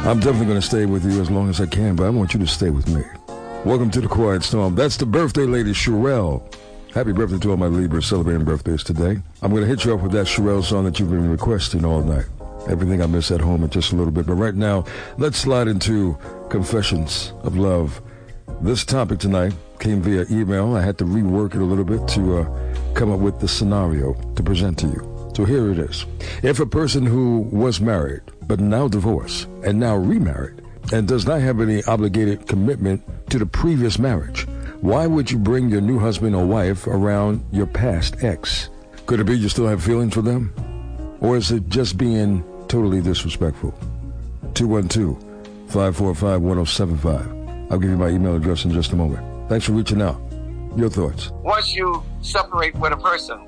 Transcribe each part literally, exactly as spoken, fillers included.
I'm definitely going to stay with you as long as I can, but I want you to stay with me. Welcome to the Quiet Storm. That's the birthday lady, Sherelle. Happy birthday to all my Libras celebrating birthdays today. I'm going to hit you up with that Sherelle song that you've been requesting all night. Everything I Miss at Home in just a little bit. But right now, let's slide into Confessions of Love. This topic tonight came via email. I had to rework it a little bit to uh, come up with the scenario to present to you. So here it is. If a person who was married but now divorced and now remarried and does not have any obligated commitment to the previous marriage, why would you bring your new husband or wife around your past ex? Could it be you still have feelings for them? Or is it just being totally disrespectful? two one two, five four five, one oh seven five. I'll give you my email address in just a moment. Thanks for reaching out. Your thoughts? Once you separate with a person,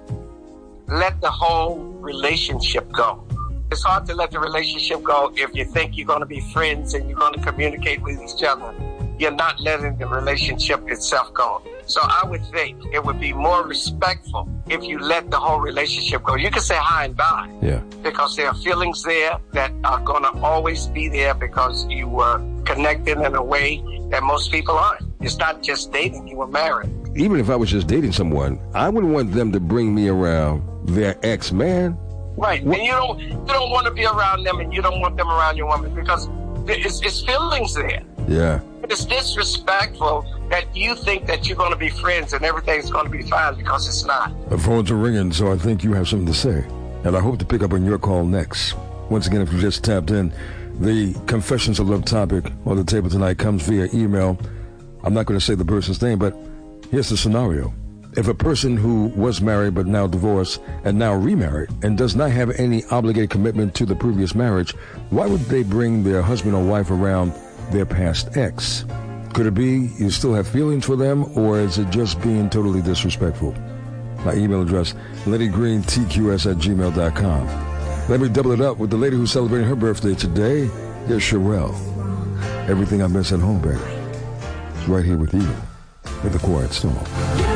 let the whole relationship go. It's hard to let the relationship go if you think you're going to be friends and you're going to communicate with each other. You're not letting the relationship itself go. So I would think it would be more respectful if you let the whole relationship go. You can say hi and bye. Yeah. Because there are feelings there that are going to always be there because you were connected in a way that most people aren't. It's not just dating, you were married. Even if I was just dating someone, I wouldn't want them to bring me around their ex, man. Right. What? And you don't you don't want to be around them and you don't want them around your woman because it's, it's feelings there. Yeah. It's disrespectful that you think that you're going to be friends and everything's going to be fine because it's not. The phones are ringing, so I think you have something to say. And I hope to pick up on your call next. Once again, if you just tapped in, the Confessions of Love topic on the table tonight comes via email. I'm not going to say the person's name, but here's the scenario. If a person who was married but now divorced and now remarried and does not have any obligated commitment to the previous marriage, why would they bring their husband or wife around their past ex? Could it be you still have feelings for them, or is it just being totally disrespectful? My email address, lenny green t q s at gmail dot com. Let me double it up with the lady who's celebrating her birthday today. Here's Sherelle. Everything I Miss at Home, baby. It's right here with you with the Quiet Storm.